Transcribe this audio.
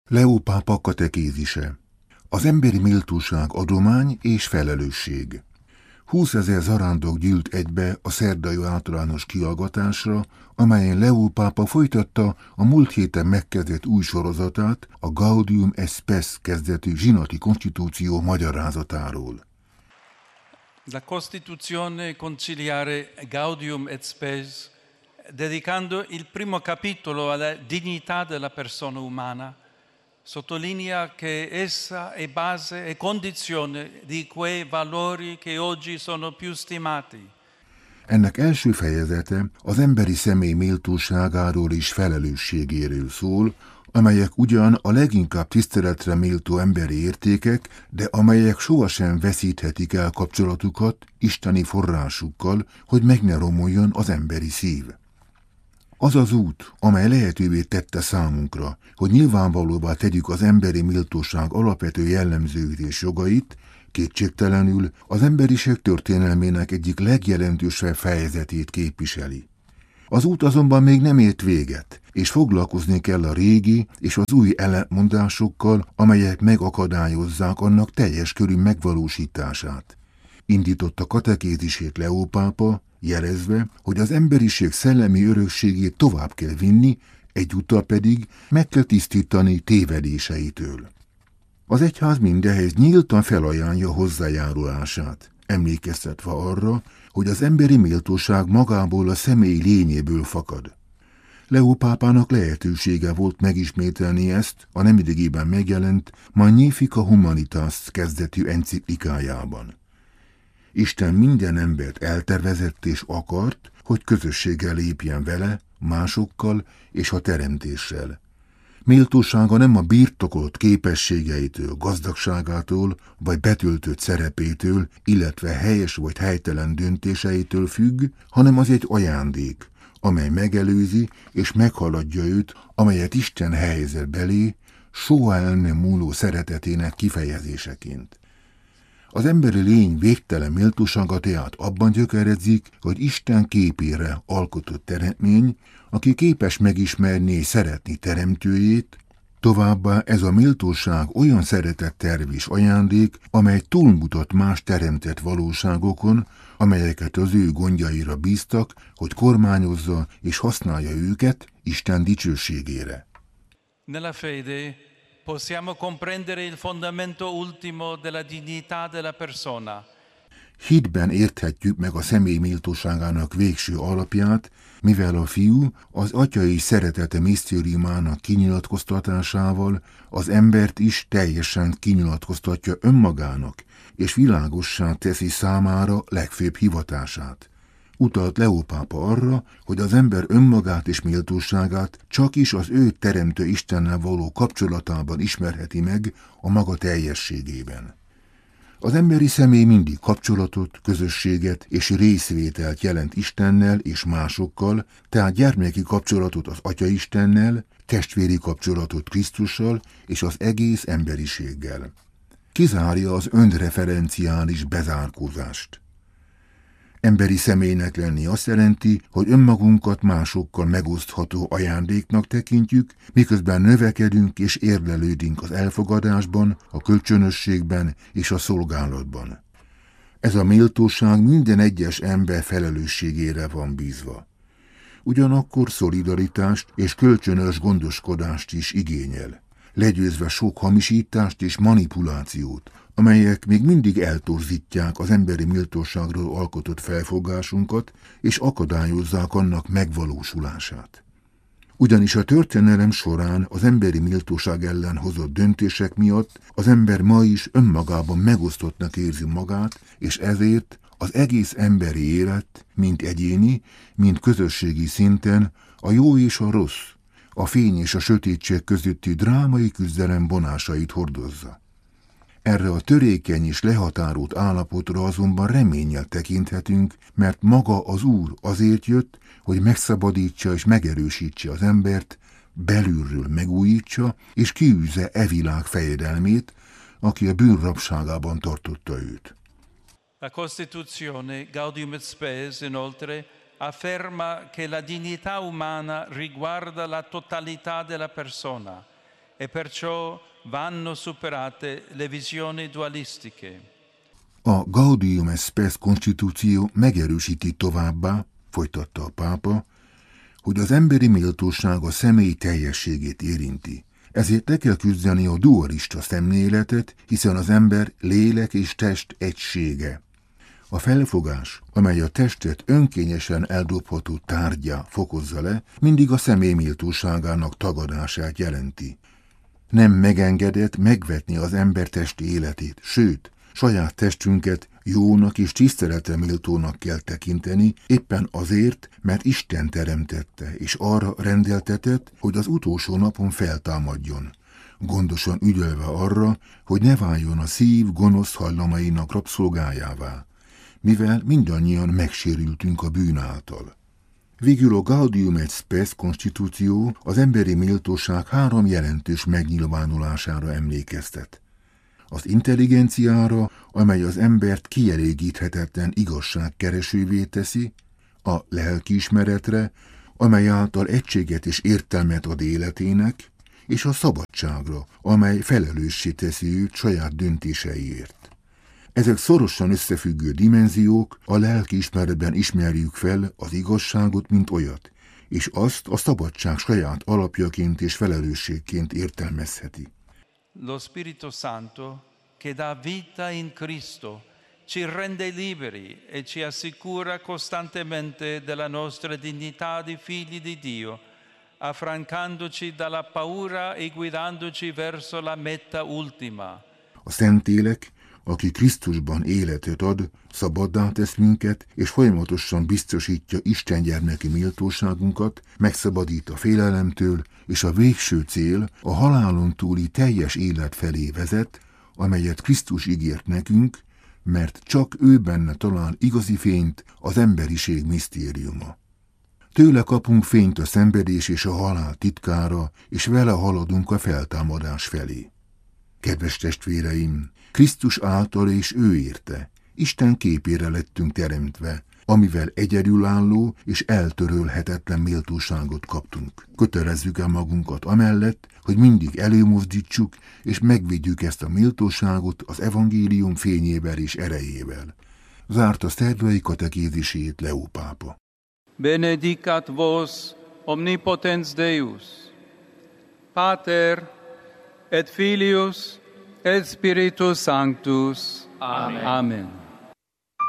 Leó pápa katekézise. Az emberi méltóság adomány és felelősség. 20 000 zarándok gyűlt egybe a szerdai általános kihallgatásra, amelyen Leó pápa folytatta a múlt héten megkezdett új sorozatát, a Gaudium et Spes kezdetű zsinati konstitúció magyarázatáról. La Costituzione conciliare Gaudium et Spes, dedicando il primo capitolo alla dignità della persona umana, sottolinea che essa è base e condizione di quei valori che oggi sono più stimati. Ennek első fejezete az emberi személy méltóságáról és felelősségéről szól, amelyek ugyan a leginkább tiszteletre méltó emberi értékek, de amelyek sohasem veszíthetik el kapcsolatukat isteni forrásukkal, hogy meg ne romoljon az emberi szív. Az az út, amely lehetővé tette számunkra, hogy nyilvánvalóvá tegyük az emberi méltóság alapvető jellemzőit és jogait, kétségtelenül az emberiség történelmének egyik legjelentősebb fejezetét képviseli. Az út azonban még nem ért véget, és foglalkozni kell a régi és az új ellentmondásokkal, amelyek megakadályozzák annak teljes körű megvalósítását. Indította katekézisét Leó pápa, jelezve, hogy az emberiség szellemi örökségét tovább kell vinni, egyúttal pedig meg kell tisztítani tévedéseitől. Az egyház mindehhez nyíltan felajánlja hozzájárulását, emlékeztetve arra, hogy az emberi méltóság magából a személy lényéből fakad. Leó pápának lehetősége volt megismételni ezt a nemrégiben megjelent Magnificat Humanitas kezdetű enciklikájában. Isten minden embert eltervezett és akart, hogy közösséggel lépjen vele, másokkal és a teremtéssel. Méltósága nem a birtokolt képességeitől, gazdagságától vagy betöltött szerepétől, illetve helyes vagy helytelen döntéseitől függ, hanem az egy ajándék, amely megelőzi és meghaladja őt, amelyet Isten helyezett belé, soha el nem múló szeretetének kifejezéseként. Az emberi lény végtelen méltósága tehát abban gyökeredzik, hogy Isten képére alkotott teremtmény, aki képes megismerni és szeretni teremtőjét, továbbá ez a méltóság olyan szeretetterv és ajándék, amely túlmutat más teremtett valóságokon, amelyeket az ő gondjaira bíztak, hogy kormányozza és használja őket Isten dicsőségére. Nella fede possiamo comprendere il fondamento ultimo della dignità della persona. Hitben érthetjük meg a személy méltóságának végső alapját, mivel a fiú az atyai szeretete misztériumának kinyilatkoztatásával az embert is teljesen kinyilatkoztatja önmagának, és világossá teszi számára legfőbb hivatását. Utalt Leó pápa arra, hogy az ember önmagát és méltóságát csak is az ő teremtő Istennel való kapcsolatában ismerheti meg a maga teljességében. Az emberi személy mindig kapcsolatot, közösséget és részvételt jelent Istennel és másokkal, tehát gyermeki kapcsolatot az Atya Istennel, testvéri kapcsolatot Krisztussal és az egész emberiséggel. Kizárja az önreferenciális bezárkózást. Emberi személynek lenni azt jelenti, hogy önmagunkat másokkal megosztható ajándéknak tekintjük, miközben növekedünk és érlelődünk az elfogadásban, a kölcsönösségben és a szolgálatban. Ez a méltóság minden egyes ember felelősségére van bízva. Ugyanakkor szolidaritást és kölcsönös gondoskodást is igényel, legyőzve sok hamisítást és manipulációt, amelyek még mindig eltorzítják az emberi méltóságról alkotott felfogásunkat, és akadályozzák annak megvalósulását. Ugyanis a történelem során az emberi méltóság ellen hozott döntések miatt az ember ma is önmagában megosztottnak érzi magát, és ezért az egész emberi élet, mind egyéni, mind közösségi szinten a jó és a rossz, a fény és a sötétség közötti drámai küzdelem vonásait hordozza. Erre a törékeny és lehatárolt állapotra azonban reménnyel tekinthetünk, mert maga az Úr azért jött, hogy megszabadítsa és megerősítse az embert, belülről megújítsa és kiűzze e világ fejedelmét, aki a bűn rabságában tartotta őt. La Costituzione Gaudium et Spes, inoltre, afferma che la dignità umana riguarda la totalità della persona e perciò vanno superate le visioni dualistiche. A Gaudium et Spes konstitúció megerősíti továbbá, folytatta a pápa, hogy az emberi méltóság a személy teljességét érinti. Ezért le kell küzdeni a dualista szemléletet, hiszen az ember lélek és test egysége. A felfogás, amely a testet önkényesen eldobható tárgyá fokozza le, mindig a személy méltóságának tagadását jelenti. Nem megengedett megvetni az ember testi életét, sőt, saját testünket jónak és tiszteletre méltónak kell tekinteni, éppen azért, mert Isten teremtette, és arra rendeltetett, hogy az utolsó napon feltámadjon, gondosan ügyelve arra, hogy ne váljon a szív gonosz hajlamainak rabszolgájává, mivel mindannyian megsérültünk a bűn által. Végül a Gaudium et Spes konstitúció az emberi méltóság 3 jelentős megnyilvánulására emlékeztet. Az intelligenciára, amely az embert kielégíthetetlen igazságkeresővé teszi, a lelkiismeretre, amely által egységet és értelmet ad életének, és a szabadságra, amely felelőssé teszi őt saját döntéseiért. Ezek szorosan összefüggő dimenziók, a lelkiismeretben ismerjük fel az igazságot, mint olyat, és azt a szabadság saját alapjaként és felelősségként értelmezheti. Lo Spirito Santo, che dà vita in Cristo, ci rende liberi e ci assicura costantemente della nostra dignità di figli di Dio, affrancandoci dalla paura e guidandoci verso la meta ultima. A Szentlélek, aki Krisztusban életet ad, szabaddá tesz minket, és folyamatosan biztosítja Isten gyermeki méltóságunkat, megszabadít a félelemtől, és a végső cél a halálon túli teljes élet felé vezet, amelyet Krisztus ígért nekünk, mert csak ő benne talál igazi fényt az emberiség misztériuma. Tőle kapunk fényt a szenvedés és a halál titkára, és vele haladunk a feltámadás felé. Kedves testvéreim, Krisztus által és ő érte, Isten képére lettünk teremtve, amivel egyedülálló és eltörölhetetlen méltóságot kaptunk. Kötelezzük el magunkat amellett, hogy mindig előmozdítsuk és megvédjük ezt a méltóságot az evangélium fényével és erejével. Zárta szerdai katekézisét Leó pápa. Benedicat vos omnipotens Deus, Pater et Filius et Spiritus Sanctus. Amen. Amen.